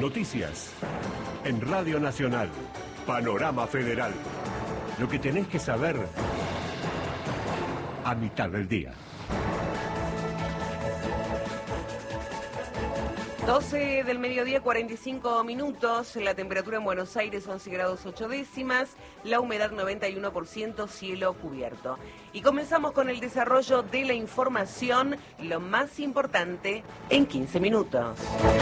noticias. En Radio Nacional, Panorama Federal. Lo que tenés que saber a mitad del día. 12 del mediodía, 45 minutos. La temperatura en Buenos Aires 11 grados 8 décimas. La humedad 91%, cielo cubierto. Y comenzamos con el desarrollo de la información, lo más importante en 15 minutos.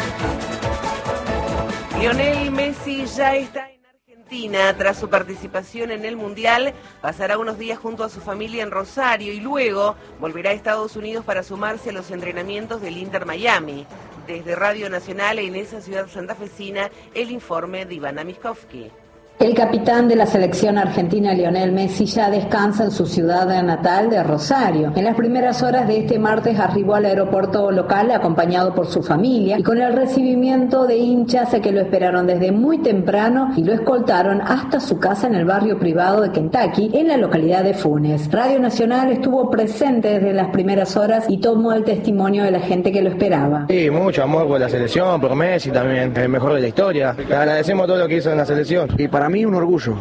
Lionel Messi ya está en Argentina tras su participación en el Mundial. Pasará unos días junto a su familia en Rosario y luego volverá a Estados Unidos para sumarse a los entrenamientos del Inter Miami. Desde Radio Nacional en esa ciudad santafesina, el informe de Ivana Miskovsky. El capitán de la selección argentina, Lionel Messi, ya descansa en su ciudad natal de Rosario. En las primeras horas de este martes arribó al aeropuerto local acompañado por su familia y con el recibimiento de hinchas que lo esperaron desde muy temprano y lo escoltaron hasta su casa en el barrio privado de Kentucky, en la localidad de Funes. Radio Nacional estuvo presente desde las primeras horas y tomó el testimonio de la gente que lo esperaba. Sí, mucho amor por la selección, por Messi también, el mejor de la historia. Le agradecemos todo lo que hizo en la selección. Y para mí un orgullo.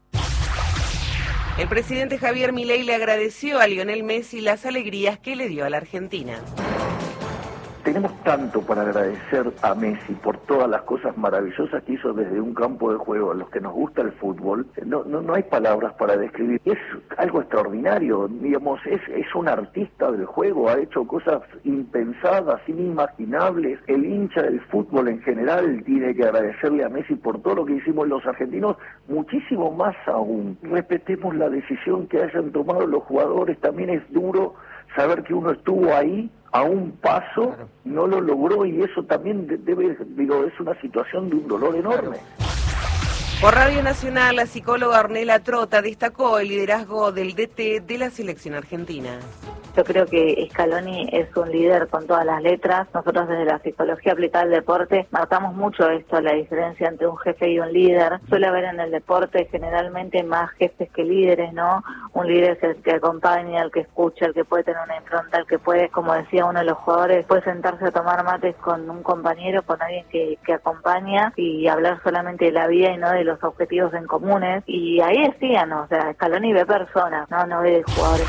El presidente Javier Milei le agradeció a Lionel Messi las alegrías que le dio a la Argentina. Tenemos tanto para agradecer a Messi por todas las cosas maravillosas que hizo desde un campo de juego. A los que nos gusta el fútbol, no hay palabras para describir. Es algo extraordinario, digamos, es un artista del juego, ha hecho cosas impensadas, inimaginables. El hincha del fútbol en general tiene que agradecerle a Messi por todo lo que hicimos los argentinos, muchísimo más aún. Respetemos la decisión que hayan tomado los jugadores, también es duro saber que uno estuvo ahí a un paso, claro, no lo logró y eso también es una situación de un dolor enorme. Por Radio Nacional, la psicóloga Ornella Trota destacó el liderazgo del DT de la selección argentina. Yo creo que Scaloni es un líder con todas las letras. Nosotros desde la psicología aplicada al deporte marcamos mucho esto, la diferencia entre un jefe y un líder. Suele haber en el deporte generalmente más jefes que líderes, ¿no? Un líder es el que acompaña, el que escucha, el que puede tener una impronta, el que puede, como decía uno de los jugadores, puede sentarse a tomar mates con un compañero, con alguien que acompaña y hablar solamente de la vida y no de los objetivos en comunes. Y ahí decían, o sea, Scaloni ve personas, no ve jugadores.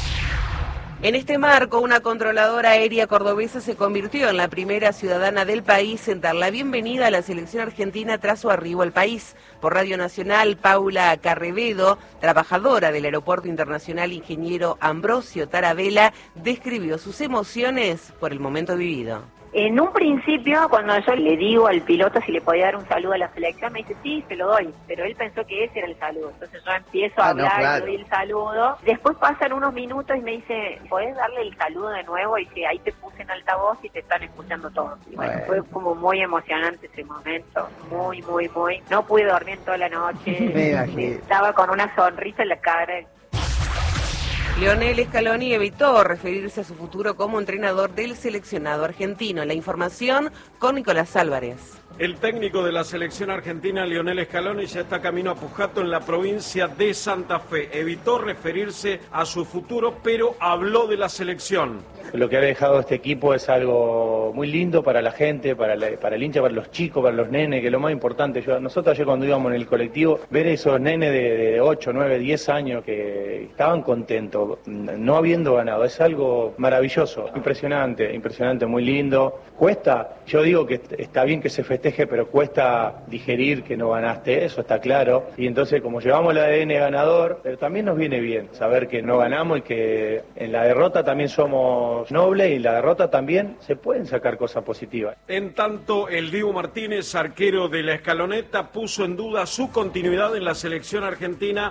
En este marco, una controladora aérea cordobesa se convirtió en la primera ciudadana del país en dar la bienvenida a la selección argentina tras su arribo al país. Por Radio Nacional, Paula Carrevedo, trabajadora del Aeropuerto Internacional Ingeniero Ambrosio Tarabella, describió sus emociones por el momento vivido. En un principio, cuando yo le digo al piloto si le podía dar un saludo a la selección, me dice, sí, se lo doy, pero él pensó que ese era el saludo. Entonces yo empiezo a hablar, claro, le doy el saludo. Después pasan unos minutos y me dice, ¿podés darle el saludo de nuevo? Y dice, ahí te puse en altavoz y te están escuchando todos. Y bueno, fue como muy emocionante ese momento, muy. No pude dormir en toda la noche, estaba con una sonrisa en la cara. Lionel Scaloni evitó referirse a su futuro como entrenador del seleccionado argentino. La información con Nicolás Álvarez. El técnico de la selección argentina, Lionel Scaloni, ya está camino a Pujato en la provincia de Santa Fe. Evitó referirse a su futuro, pero habló de la selección. Lo que ha dejado este equipo es algo muy lindo para la gente, para el hincha, para los chicos, para los nenes, que es lo más importante. Nosotros ayer cuando íbamos en el colectivo, ver esos nenes de 8, 9, 10 años que estaban contentos, no habiendo ganado, es algo maravilloso, impresionante, muy lindo. Cuesta, yo digo que está bien que se festeje, pero cuesta digerir que no ganaste, eso está claro. Y entonces, como llevamos el ADN ganador, pero también nos viene bien saber que no ganamos y que en la derrota también somos nobles y la derrota también se pueden sacar cosas positivas. En tanto, el Dibu Martínez, arquero de la Escaloneta, puso en duda su continuidad en la selección argentina.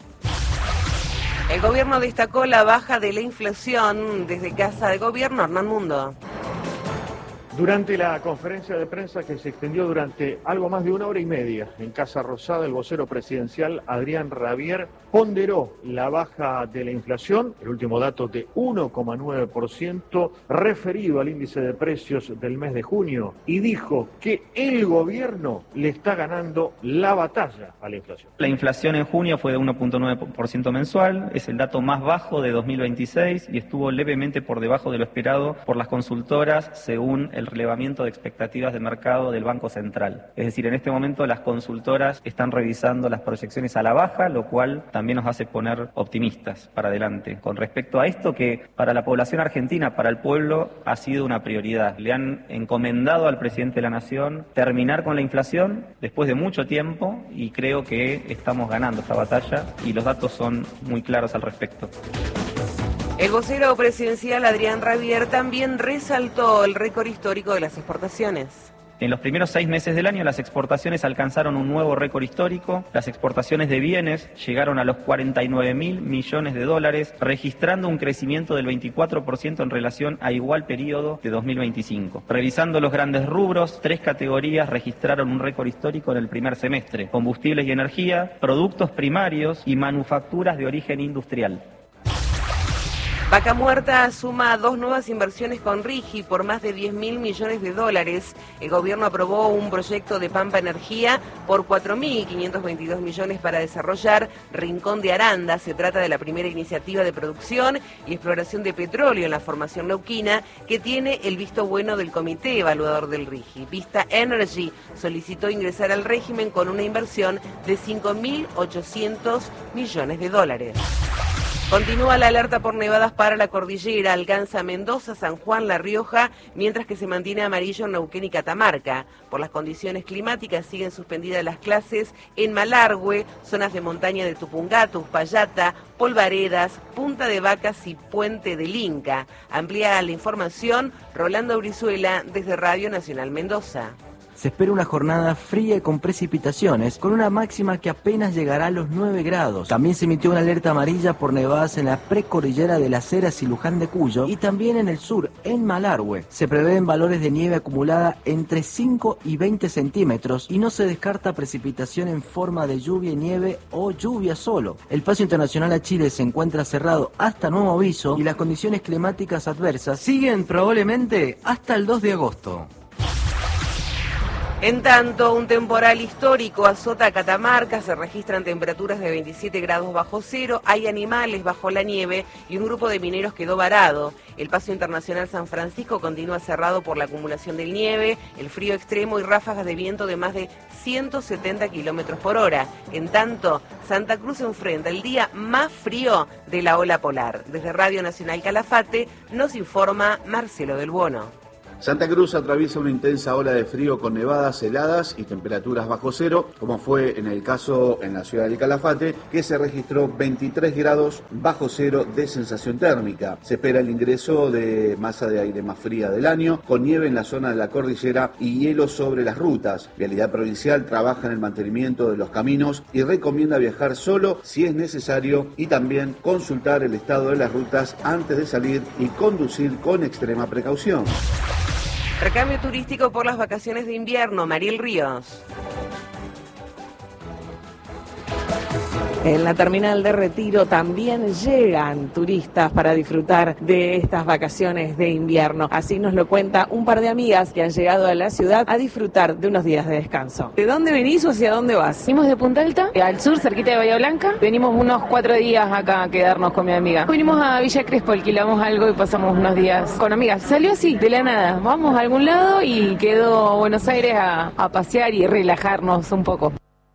El gobierno destacó la baja de la inflación. Desde Casa de Gobierno, Hernán Mundo. Durante la conferencia de prensa que se extendió durante algo más de 1 hora y media en Casa Rosada, el vocero presidencial Adrián Rabier ponderó la baja de la inflación, el último dato de 1,9% referido al índice de precios del mes de junio, y dijo que el gobierno le está ganando la batalla a la inflación. La inflación en junio fue de 1,9% mensual, es el dato más bajo de 2026 y estuvo levemente por debajo de lo esperado por las consultoras según el relevamiento de expectativas de mercado del Banco Central. Es decir, en este momento las consultoras están revisando las proyecciones a la baja, lo cual también nos hace poner optimistas para adelante. Con respecto a esto, que para la población argentina, para el pueblo, ha sido una prioridad. Le han encomendado al presidente de la Nación terminar con la inflación después de mucho tiempo y creo que estamos ganando esta batalla y los datos son muy claros al respecto. El vocero presidencial Adrián Rabier también resaltó el récord histórico de las exportaciones. En los primeros 6 meses del año las exportaciones alcanzaron un nuevo récord histórico. Las exportaciones de bienes llegaron a los 49.000 millones de dólares, registrando un crecimiento del 24% en relación a igual periodo de 2025. Revisando los grandes rubros, 3 categorías registraron un récord histórico en el primer semestre: combustibles y energía, productos primarios y manufacturas de origen industrial. Vaca Muerta suma 2 nuevas inversiones con RIGI por más de 10.000 millones de dólares. El gobierno aprobó un proyecto de Pampa Energía por 4.522 millones para desarrollar Rincón de Aranda. Se trata de la primera iniciativa de producción y exploración de petróleo en la formación neuquina que tiene el visto bueno del comité evaluador del RIGI. Vista Energy solicitó ingresar al régimen con una inversión de 5.800 millones de dólares. Continúa la alerta por nevadas para la cordillera, alcanza Mendoza, San Juan, La Rioja, mientras que se mantiene amarillo en Neuquén y Catamarca. Por las condiciones climáticas siguen suspendidas las clases en Malargüe, zonas de montaña de Tupungato, Uspallata, Polvaredas, Punta de Vacas y Puente del Inca. Amplía la información Rolando Brizuela desde Radio Nacional Mendoza. Se espera una jornada fría y con precipitaciones, con una máxima que apenas llegará a los 9 grados. También se emitió una alerta amarilla por nevadas en la precordillera de Las Heras y Luján de Cuyo y también en el sur, en Malargüe. Se prevén valores de nieve acumulada entre 5 y 20 centímetros y no se descarta precipitación en forma de lluvia y nieve o lluvia solo. El paso internacional a Chile se encuentra cerrado hasta nuevo aviso y las condiciones climáticas adversas siguen probablemente hasta el 2 de agosto. En tanto, un temporal histórico azota Catamarca, se registran temperaturas de 27 grados bajo cero, hay animales bajo la nieve y un grupo de mineros quedó varado. El paso internacional San Francisco continúa cerrado por la acumulación de nieve, el frío extremo y ráfagas de viento de más de 170 kilómetros por hora. En tanto, Santa Cruz enfrenta el día más frío de la ola polar. Desde Radio Nacional Calafate nos informa Marcelo del Buono. Santa Cruz atraviesa una intensa ola de frío con nevadas, heladas y temperaturas bajo cero, como fue en el caso en la ciudad de Calafate, que se registró 23 grados bajo cero de sensación térmica. Se espera el ingreso de masa de aire más fría del año, con nieve en la zona de la cordillera y hielo sobre las rutas. Vialidad Provincial trabaja en el mantenimiento de los caminos y recomienda viajar solo si es necesario y también consultar el estado de las rutas antes de salir y conducir con extrema precaución. Recambio turístico por las vacaciones de invierno, Mariel Ríos. En la terminal de Retiro también llegan turistas para disfrutar de estas vacaciones de invierno. Así nos lo cuenta un par de amigas que han llegado a la ciudad a disfrutar de unos días de descanso. ¿De dónde venís o hacia dónde vas? Venimos de Punta Alta, al sur, cerquita de Bahía Blanca. Venimos unos 4 días acá a quedarnos con mi amiga. Venimos a Villa Crespo, alquilamos algo y pasamos unos días con amigas. Salió así, de la nada. Vamos a algún lado y quedó Buenos Aires a pasear y relajarnos un poco.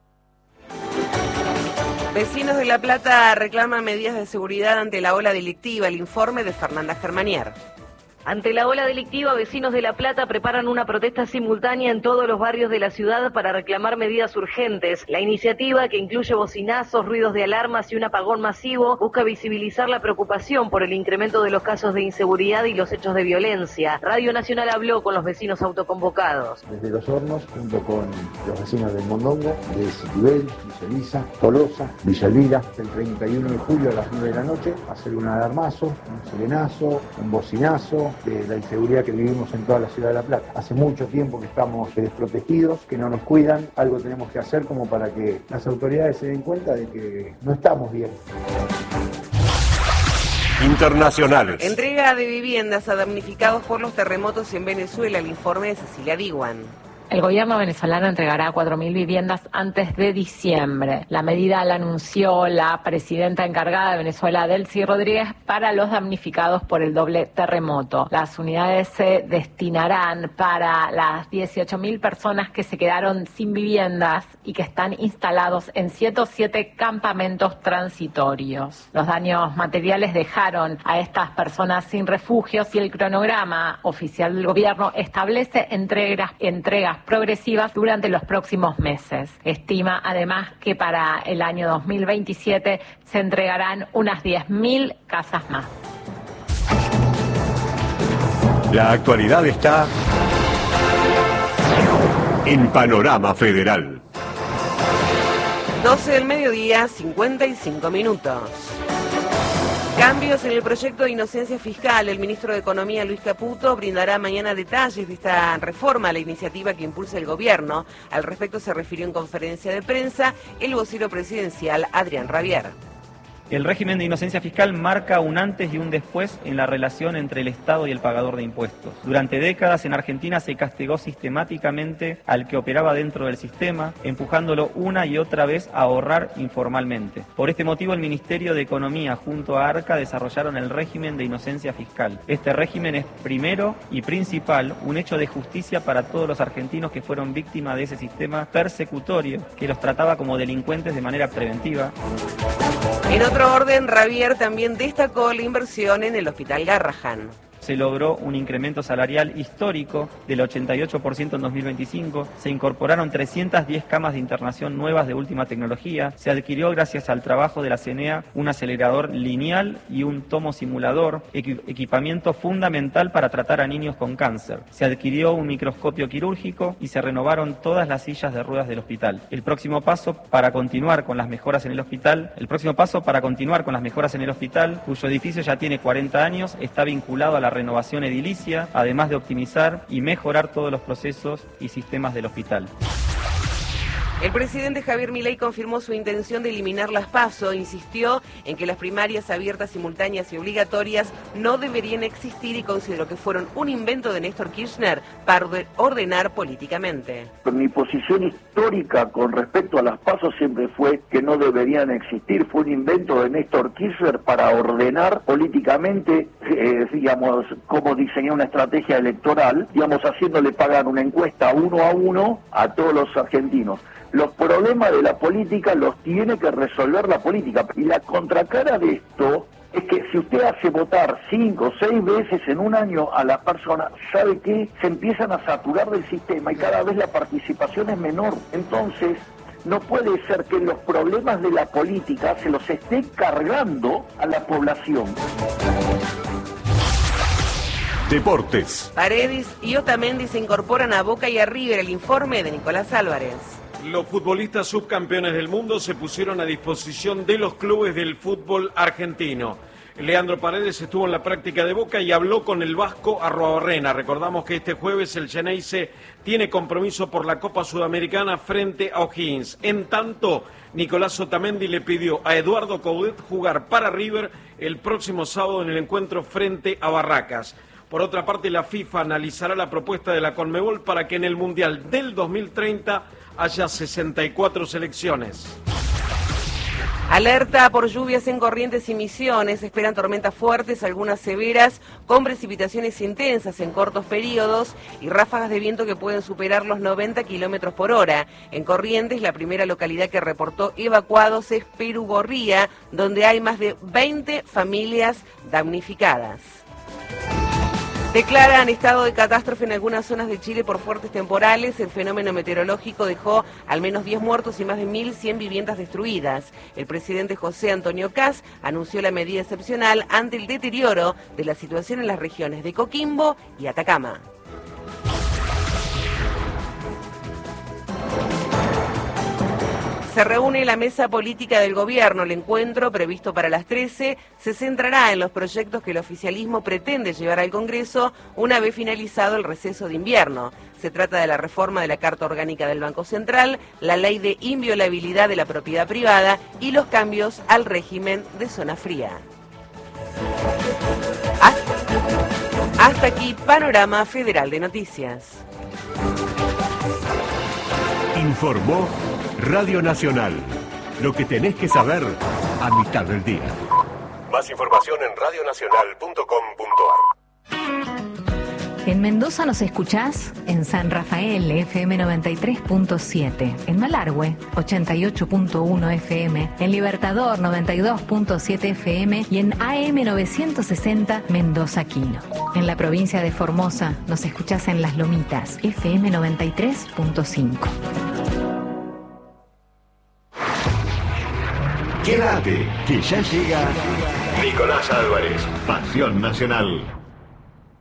Vecinos de La Plata reclaman medidas de seguridad ante la ola delictiva. El informe de Fernanda Germanier. Ante la ola delictiva, vecinos de La Plata preparan una protesta simultánea en todos los barrios de la ciudad para reclamar medidas urgentes. La iniciativa, que incluye bocinazos, ruidos de alarmas y un apagón masivo, busca visibilizar la preocupación por el incremento de los casos de inseguridad y los hechos de violencia. Radio Nacional habló con los vecinos autoconvocados. Desde Los Hornos, junto con los vecinos del Mondongo, de Citibel, Villa Elisa, Tolosa, Villa Elvira, el 31 de julio a las 9 de la noche, hacer un alarmazo, un sirenazo, un bocinazo, de la inseguridad que vivimos en toda la ciudad de La Plata. Hace mucho tiempo que estamos desprotegidos, que no nos cuidan, algo tenemos que hacer como para que las autoridades se den cuenta de que no estamos bien. Internacionales. Entrega de viviendas a damnificados por los terremotos en Venezuela, el informe de Cecilia Diwan. El gobierno venezolano entregará 4.000 viviendas antes de diciembre. La medida la anunció la presidenta encargada de Venezuela, Delcy Rodríguez, para los damnificados por el doble terremoto. Las unidades se destinarán para las 18.000 personas que se quedaron sin viviendas y que están instalados en 107 campamentos transitorios. Los daños materiales dejaron a estas personas sin refugios y el cronograma oficial del gobierno establece entregas progresivas durante los próximos meses. Estima además que para el año 2027 se entregarán unas 10.000 casas más. La actualidad está en Panorama Federal. 12 del mediodía, 55 minutos. Cambios en el proyecto de inocencia fiscal. El ministro de Economía, Luis Caputo, brindará mañana detalles de esta reforma a la iniciativa que impulsa el gobierno. Al respecto se refirió en conferencia de prensa el vocero presidencial, Adrián Rabier. El régimen de inocencia fiscal marca un antes y un después en la relación entre el Estado y el pagador de impuestos. Durante décadas en Argentina se castigó sistemáticamente al que operaba dentro del sistema, empujándolo una y otra vez a ahorrar informalmente. Por este motivo el Ministerio de Economía junto a ARCA desarrollaron el régimen de inocencia fiscal. Este régimen es primero y principal un hecho de justicia para todos los argentinos que fueron víctimas de ese sistema persecutorio que los trataba como delincuentes de manera preventiva. En otro orden, Rabier también destacó la inversión en el Hospital Garrahan. Se logró un incremento salarial histórico del 88% en 2025, se incorporaron 310 camas de internación nuevas de última tecnología, se adquirió gracias al trabajo de la CNEA un acelerador lineal y un tomo simulador, equipamiento fundamental para tratar a niños con cáncer. Se adquirió un microscopio quirúrgico y se renovaron todas las sillas de ruedas del hospital. El próximo paso para continuar con las mejoras en el hospital, cuyo edificio ya tiene 40 años, está vinculado a la renovación edilicia, además de optimizar y mejorar todos los procesos y sistemas del hospital. El presidente Javier Milei confirmó su intención de eliminar las PASO, insistió en que las primarias abiertas, simultáneas y obligatorias no deberían existir y consideró que fueron un invento de Néstor Kirchner para ordenar políticamente. Mi posición histórica con respecto a las PASO siempre fue que no deberían existir, fue un invento de Néstor Kirchner para ordenar políticamente, digamos, cómo diseñar una estrategia electoral, digamos, haciéndole pagar una encuesta 1 a 1 a todos los argentinos. Los problemas de la política los tiene que resolver la política. Y la contracara de esto es que si usted hace votar 5 o 6 veces en un año a la persona, ¿sabe qué? Se empiezan a saturar del sistema y cada vez la participación es menor. Entonces, no puede ser que los problemas de la política se los esté cargando a la población. Deportes. Paredes y Otamendi se incorporan a Boca y a River. El informe de Nicolás Álvarez. Los futbolistas subcampeones del mundo se pusieron a disposición de los clubes del fútbol argentino. Leandro Paredes estuvo en la práctica de Boca y habló con el vasco Arruabarrena. Recordamos que este jueves el Xeneize tiene compromiso por la Copa Sudamericana frente a O'Higgins. En tanto, Nicolás Otamendi le pidió a Eduardo Coudet jugar para River el próximo sábado en el encuentro frente a Barracas. Por otra parte, la FIFA analizará la propuesta de la Conmebol para que en el Mundial del 2030 haya 64 selecciones. Alerta por lluvias en Corrientes y Misiones. Esperan tormentas fuertes, algunas severas, con precipitaciones intensas en cortos periodos y ráfagas de viento que pueden superar los 90 kilómetros por hora. En Corrientes, la primera localidad que reportó evacuados es Perugorría, donde hay más de 20 familias damnificadas. Declaran estado de catástrofe en algunas zonas de Chile por fuertes temporales. El fenómeno meteorológico dejó al menos 10 muertos y más de 1.100 viviendas destruidas. El presidente José Antonio Kast anunció la medida excepcional ante el deterioro de la situación en las regiones de Coquimbo y Atacama. Se reúne la mesa política del gobierno. El encuentro, previsto para las 13, se centrará en los proyectos que el oficialismo pretende llevar al Congreso una vez finalizado el receso de invierno. Se trata de la reforma de la Carta Orgánica del Banco Central, la ley de inviolabilidad de la propiedad privada y los cambios al régimen de zona fría. Hasta aquí, Panorama Federal de Noticias. Informó Radio Nacional. Lo que tenés que saber a mitad del día. Más información en radionacional.com.ar. En Mendoza nos escuchás en San Rafael, FM 93.7, en Malargüe, 88.1 FM, en Libertador, 92.7 FM y en AM 960 Mendoza Quino. En la provincia de Formosa nos escuchás en Las Lomitas, FM 93.5. Quédate, que ya llega Nicolás Álvarez, Pasión Nacional.